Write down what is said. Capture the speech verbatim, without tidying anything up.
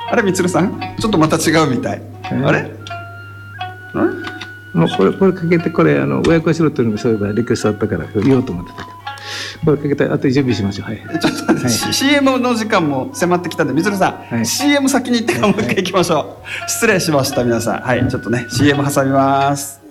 あれみつるさんちょっとまた違うみたい、 えー、 あれもうこれこれかけて、これあの親子しろっていうのもそういえばリクエストあったから言おうと思ってたけど、これかけてあと準備しましょう。はい、 ちょっと待って、はい、シーエム の時間も迫ってきたんで、みつるさん、はい、シーエム 先に行ってからもう一回行きましょう、はい、失礼しました皆さん。はい、ちょっとね シーエム 挟みます。